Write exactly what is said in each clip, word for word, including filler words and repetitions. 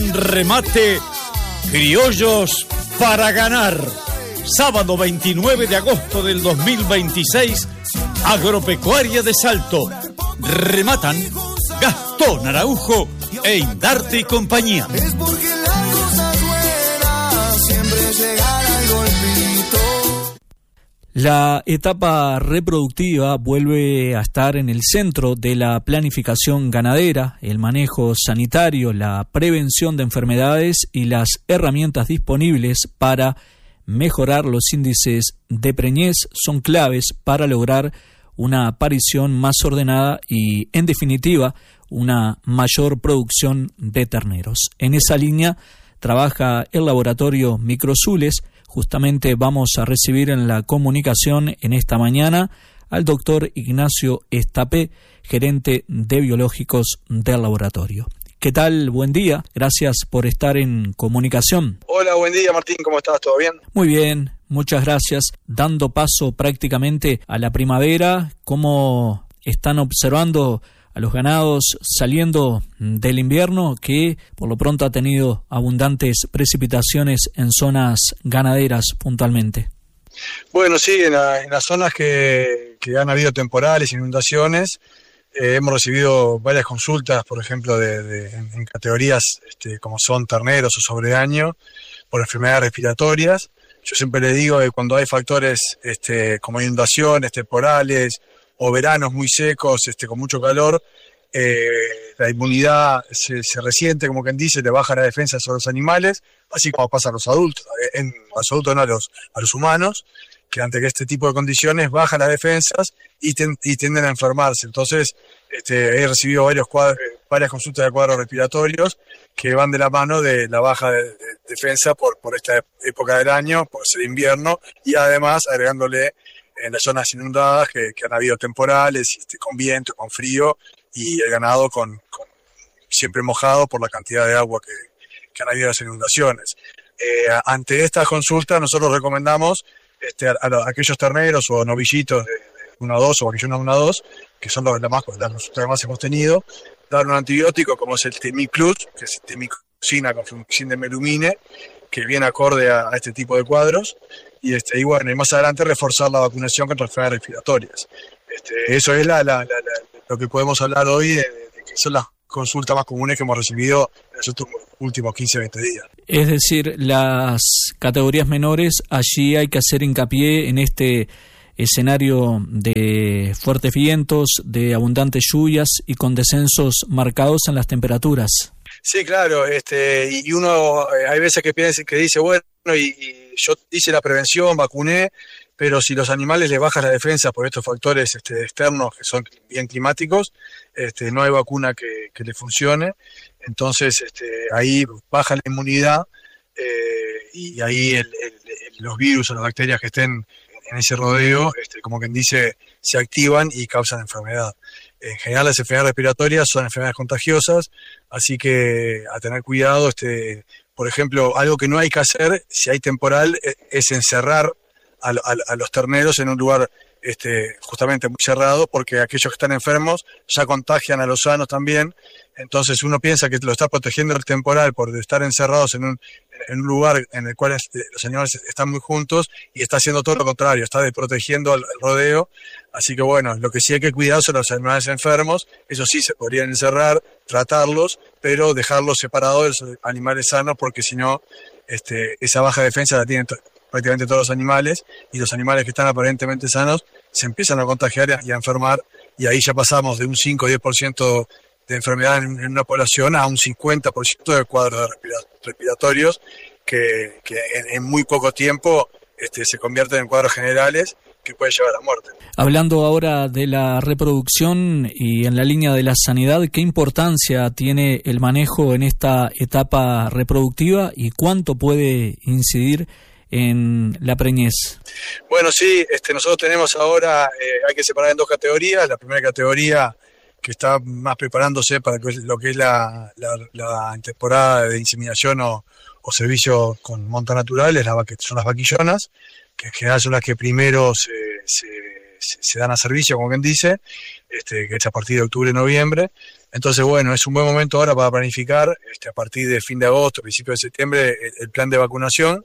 Gran remate, criollos para ganar. Sábado veintinueve de agosto del dos mil veintiséis, Agropecuaria de Salto. Rematan Gastón Araujo e Indarte y compañía. Es porque las cosas buenas siempre llegan al golpito. La etapa reproductiva vuelve a estar en el centro de la planificación ganadera, el manejo sanitario, la prevención de enfermedades y las herramientas disponibles para mejorar los índices de preñez son claves para lograr una aparición más ordenada y, en definitiva, una mayor producción de terneros. En esa línea trabaja el laboratorio Microsules. Justamente vamos a recibir en la comunicación en esta mañana al doctor Ignacio Estapé, gerente de biológicos del laboratorio. ¿Qué tal? Buen día. Gracias por estar en comunicación. Hola, buen día, Martín. ¿Cómo estás? ¿Todo bien? Muy bien, muchas gracias. Dando paso prácticamente a la primavera, ¿cómo están observando a los ganados saliendo del invierno, que por lo pronto ha tenido abundantes precipitaciones en zonas ganaderas puntualmente? Bueno, sí, en, la, en las zonas que, que han habido temporales, inundaciones, eh, hemos recibido varias consultas, por ejemplo, de, de, en, en categorías este, como son terneros o sobreaño, por enfermedades respiratorias. Yo siempre le digo que cuando hay factores este, como inundaciones temporales o veranos muy secos, este, con mucho calor, eh, la inmunidad se, se resiente, como quien dice, le baja la defensa a los animales, así como pasa a los adultos, en, a los adultos no a los, a los humanos, que ante este tipo de condiciones bajan las defensas y, ten, y tienden a enfermarse. Entonces, este, he recibido varios cuadros, varias consultas de cuadros respiratorios que van de la mano de la baja de, de defensa por, por esta época del año, por ser invierno, y además agregándole en las zonas inundadas que, que han habido temporales, este, con viento, con frío, y el ganado con, con siempre mojado por la cantidad de agua que, que han habido en las inundaciones. Eh, ante estas consultas nosotros recomendamos este, a, a, a aquellos terneros o novillitos de, de uno a dos o aquellos uno a dos, que son los, las, más, las consultas que más hemos tenido, dar un antibiótico como es el Temiclus, que es temicluzina con fluoxin de melumine, que viene acorde a, a este tipo de cuadros, y, este, y bueno, y más adelante reforzar la vacunación contra enfermedades respiratorias. Este, eso es la, la, la, la, lo que podemos hablar hoy, de, de, de que son las consultas más comunes que hemos recibido en los últimos quince a veinte días. Es decir, las categorías menores, allí hay que hacer hincapié en este escenario de fuertes vientos, de abundantes lluvias y con descensos marcados en las temperaturas. Sí, claro, este, y uno eh, hay veces que piensa, que dice, bueno, y, y yo hice la prevención, vacuné, pero si los animales les bajan la defensa por estos factores este, externos que son bien climáticos, este, no hay vacuna que, que le funcione. Entonces este, ahí baja la inmunidad eh, y ahí el, el, el, los virus o las bacterias que estén en ese rodeo, este, como quien dice, se activan y causan enfermedad. En general las enfermedades respiratorias son enfermedades contagiosas, así que a tener cuidado. Este, por ejemplo, algo que no hay que hacer si hay temporal es encerrar a, a, a los terneros en un lugar este, justamente muy cerrado, porque aquellos que están enfermos ya contagian a los sanos también. Entonces uno piensa que lo está protegiendo el temporal por estar encerrados en un, en un lugar en el cual este, los animales están muy juntos, y está haciendo todo lo contrario, está desprotegiendo el, el rodeo. Así que bueno, lo que sí hay que cuidar son los animales enfermos. Eso sí, se podrían encerrar, tratarlos, pero dejarlos separados de los animales sanos, porque si no, este, esa baja defensa la tienen t- prácticamente todos los animales, y los animales que están aparentemente sanos se empiezan a contagiar y a enfermar, y ahí ya pasamos de un cinco o diez por ciento de enfermedad en, en una población a un cincuenta por ciento de cuadros de respira- respiratorios que, que en, en muy poco tiempo este, se convierten en cuadros generales que pueden llevar a muerte. Hablando ahora de la reproducción y en la línea de la sanidad, ¿qué importancia tiene el manejo en esta etapa reproductiva y cuánto puede incidir en la preñez? Bueno, sí, este, nosotros tenemos ahora, eh, hay que separar en dos categorías. La primera categoría, que está más preparándose para lo que es la, la, la temporada de inseminación o, o servicio con monta natural, es la, son las vaquillonas, que en general son las que primero se, se, se dan a servicio, como quien dice, este, que es a partir de octubre, noviembre. Entonces, bueno, es un buen momento ahora para planificar, este, a partir de fin de agosto, principio de septiembre, el, el plan de vacunación,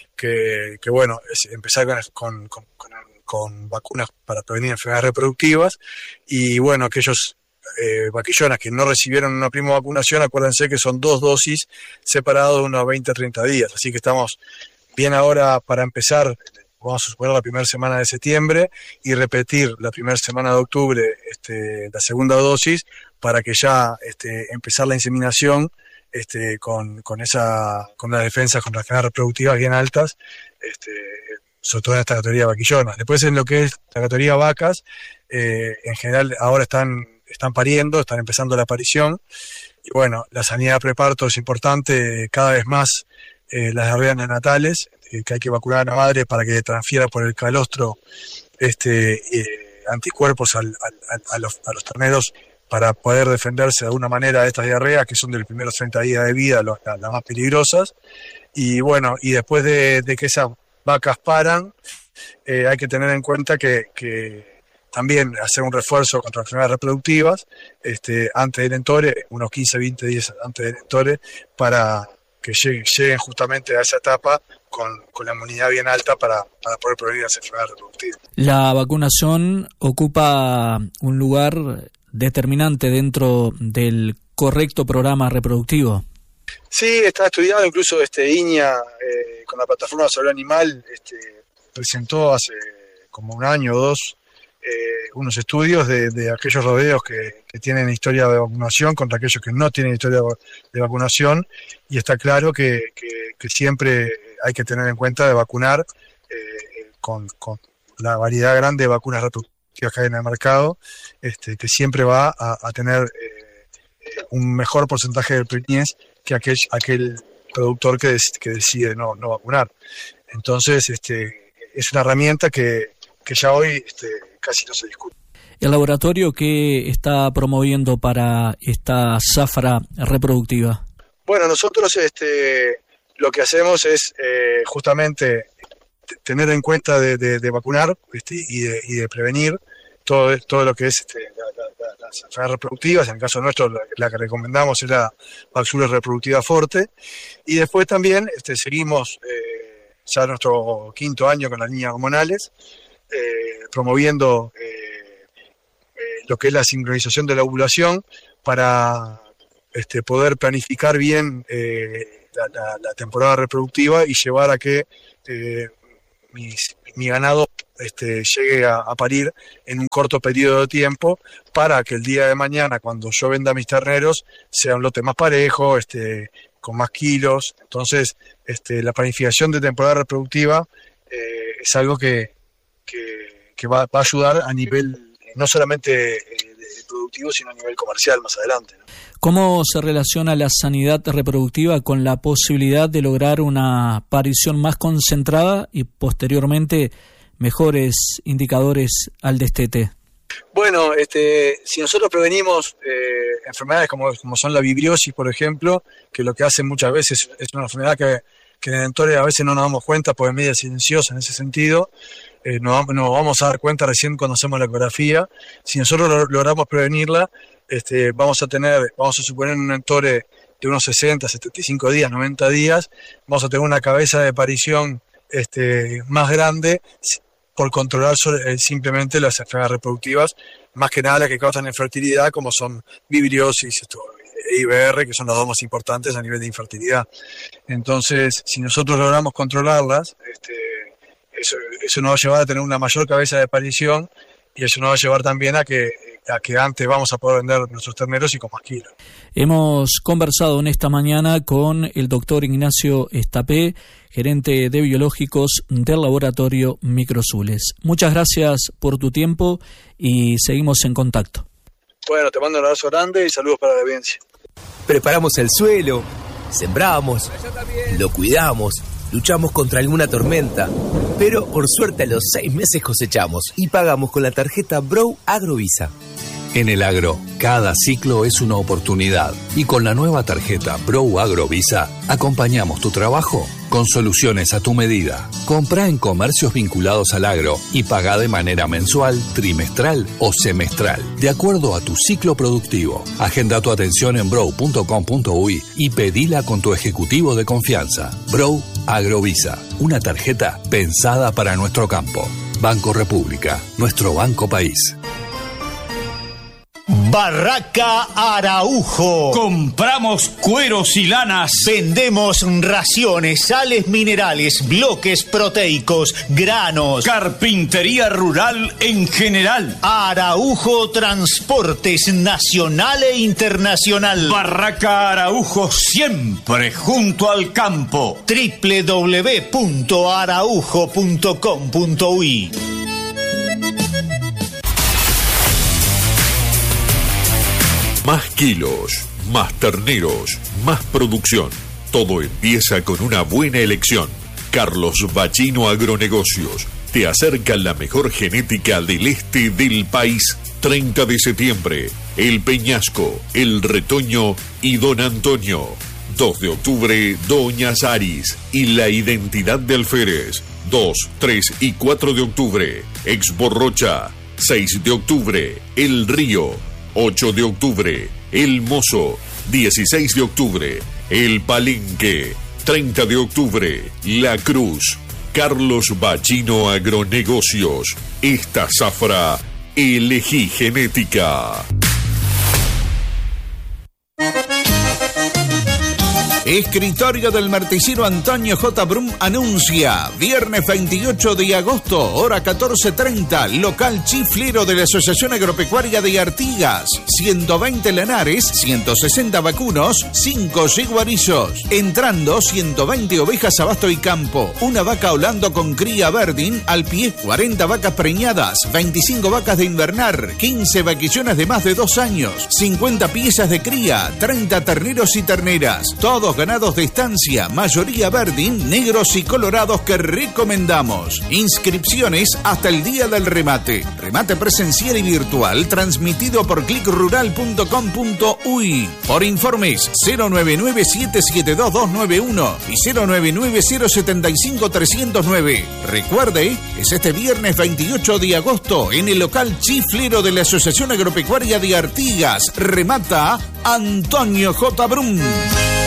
que, que bueno, es empezar con, con, con, con vacunas para prevenir enfermedades reproductivas, y bueno, aquellos eh, vaquillonas que no recibieron una prima vacunación, acuérdense que son dos dosis separadas de unos veinte a treinta días, así que estamos bien ahora para empezar. Vamos a suponer la primera semana de septiembre y repetir la primera semana de octubre este, la segunda dosis, para que ya este, empezar la inseminación este, con, con, esa, con las defensas contra las enfermedades reproductivas bien altas, este, sobre todo en esta categoría vaquillonas. Después, en lo que es la categoría vacas, eh, en general ahora están, están pariendo, están empezando la aparición, y bueno, la sanidad de preparto es importante, cada vez más eh, las diarreas neonatales, que hay que vacunar a la madre para que transfiera por el calostro este, eh, anticuerpos al, al, a, los, a los terneros, para poder defenderse de alguna manera de estas diarreas, que son de los primeros treinta días de vida las, las más peligrosas. Y bueno, y después de, de que esas vacas paran, eh, hay que tener en cuenta que, que también hacer un refuerzo contra las enfermedades reproductivas este, antes del entore, unos quince a veinte días antes del entore, para que lleguen, lleguen justamente a esa etapa con, con la inmunidad bien alta para, para poder prevenir las enfermedades reproductivas. La vacunación ocupa un lugar determinante dentro del correcto programa reproductivo. Sí, está estudiado, incluso este INIA eh, con la plataforma de salud animal este, presentó hace como un año o dos eh, unos estudios de, de aquellos rodeos que, que tienen historia de vacunación contra aquellos que no tienen historia de, de vacunación, y está claro que, que, que siempre hay que tener en cuenta de vacunar eh, con, con la variedad grande de vacunas reproductivas que hay en el mercado, este, que siempre va a, a tener eh, un mejor porcentaje de preñez que aquel, aquel productor que, des, que decide no, no vacunar. Entonces, este, es una herramienta que, que ya hoy este, casi no se discute. ¿El laboratorio qué está promoviendo para esta zafra reproductiva? Bueno, nosotros este, lo que hacemos es eh, justamente t- tener en cuenta de, de, de vacunar este, y, de, y de prevenir todo, todo lo que es este, la, la, la, las enfermedades reproductivas. En el caso nuestro, la, la que recomendamos es la Vaxula Reproductiva Forte. Y después también este, seguimos eh, ya nuestro quinto año con las líneas hormonales, eh, promoviendo eh, eh, lo que es la sincronización de la ovulación para este, poder planificar bien eh, la, la, la temporada reproductiva y llevar a que eh, mis, mi ganado este, llegue a, a parir en un corto periodo de tiempo, para que el día de mañana, cuando yo venda mis terneros, sea un lote más parejo, este, con más kilos. Entonces, este, la planificación de temporada reproductiva eh, es algo que, que, que va, va a ayudar a nivel no solamente eh, productivo, sino a nivel comercial más adelante, ¿no? ¿Cómo se relaciona la sanidad reproductiva con la posibilidad de lograr una parición más concentrada y posteriormente mejores indicadores al destete? Bueno, este, si nosotros prevenimos eh, enfermedades como, como son la vibriosis, por ejemplo, que lo que hace muchas veces es una enfermedad que, que en el entore a veces no nos damos cuenta porque es media silenciosa en ese sentido, eh, nos, nos vamos a dar cuenta recién cuando hacemos la ecografía. Si nosotros lo, logramos prevenirla, este, vamos a tener, vamos a suponer un entore de unos sesenta, setenta y cinco días, noventa días, vamos a tener una cabeza de parición este, más grande, por controlar sobre, eh, simplemente las enfermedades reproductivas, más que nada las que causan infertilidad, como son vibriosis e I V R, que son las dos más importantes a nivel de infertilidad. Entonces, si nosotros logramos controlarlas, este, eso, eso nos va a llevar a tener una mayor cabeza de parición, y eso nos va a llevar también a que, a que antes vamos a poder vender nuestros terneros y con más kilos. Hemos conversado en esta mañana con el doctor Ignacio Estapé, gerente de biológicos del laboratorio Microsules. Muchas gracias por tu tiempo y seguimos en contacto. Bueno, te mando un abrazo grande y saludos para la audiencia. Preparamos el suelo, sembramos, lo cuidamos, luchamos contra alguna tormenta, pero por suerte a los seis meses cosechamos y pagamos con la tarjeta Brow Agrovisa. En el agro, cada ciclo es una oportunidad y con la nueva tarjeta Pro Agrovisa acompañamos tu trabajo con soluciones a tu medida. Comprá en comercios vinculados al agro y pagá de manera mensual, trimestral o semestral, de acuerdo a tu ciclo productivo. Agenda tu atención en brow punto com punto uy y pedila con tu ejecutivo de confianza. Bro Agrovisa, una tarjeta pensada para nuestro campo. Banco República, nuestro banco país. Barraca Araujo. Compramos cueros y lanas. Vendemos raciones, sales minerales, bloques proteicos, granos. Carpintería rural en general. Araujo Transportes Nacional e Internacional. Barraca Araujo, siempre junto al campo. doble u doble u doble u punto araujo punto com punto uy. Más kilos, más terneros, más producción. Todo empieza con una buena elección. Carlos Bachino Agronegocios te acerca la mejor genética del este del país. treinta de septiembre, El Peñasco, El Retoño y Don Antonio. dos de octubre, Doña Saris y la identidad de Alférez. dos, tres y cuatro de octubre, Expo Rocha. seis de octubre, El Río. ocho de octubre, El Mozo. dieciséis de octubre, El Palenque. treinta de octubre, La Cruz. Carlos Bachino Agronegocios. Esta zafra, elegí genética. Escritorio del Marticino Antonio J. Brum anuncia viernes veintiocho de agosto, hora catorce treinta, local chiflero de la Asociación Agropecuaria de Artigas. ciento veinte lanares, ciento sesenta vacunos, cinco yeguarizos. Entrando ciento veinte ovejas a basto y campo, una vaca holando con cría verdin al pie, cuarenta vacas preñadas, veinticinco vacas de invernar, quince vaquillones de más de dos años, cincuenta piezas de cría, treinta terneros y terneras. Todos ganados de estancia, mayoría verdin, negros y colorados que recomendamos. Inscripciones hasta el día del remate. Remate presencial y virtual transmitido por clic rural punto com punto uy. Por informes cero nueve nueve siete siete dos dos nueve uno y cero nueve nueve cero siete cinco tres cero nueve. Recuerde, es este viernes veintiocho de agosto en el local chiflero de la Asociación Agropecuaria de Artigas. Remata Antonio J. Brum.